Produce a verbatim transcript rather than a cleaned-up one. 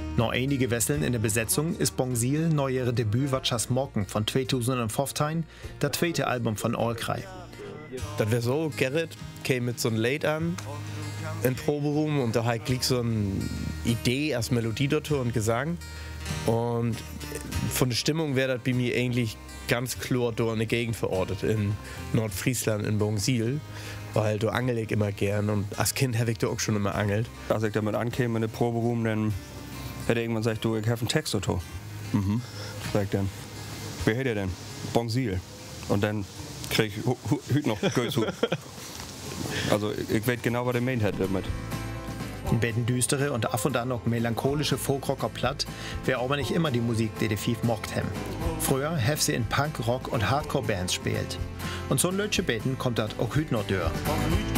Noch einige Wesseln in der Besetzung ist Bongsil neuere Debüt Watschas Morgen von zweitausendfünfzehn, das zweite Album von Allkrei. Das wäre so, Gerrit käme mit so einem Late an in Proberaum und da halt liegt so eine Idee als Melodie dort und Gesang. Und von der Stimmung wäre das bei mir eigentlich ganz klar da in der Gegend verortet, in Nordfriesland, in Bongsil, weil da angel ich immer gern und als Kind habe ich da auch schon immer angelt. Als ich damit ankäme in den Proberaum, dann hätte irgendwann gesagt, du, ich habe einen Text oder mhm. Sag ich dann, wer hätte denn? Bongsil. Und dann krieg ich heute noch Gölshut. Also ich weiß genau, was er meint hätte damit. Ein bisschen düstere und ab und an noch melancholische Folkrocker platt wäre aber nicht immer die Musik, die die Fief mockt haben. Früher have sie in Punk, Rock und Hardcore-Bands spielt. Und so ein Lötsche Beten kommt das auch heute noch durch.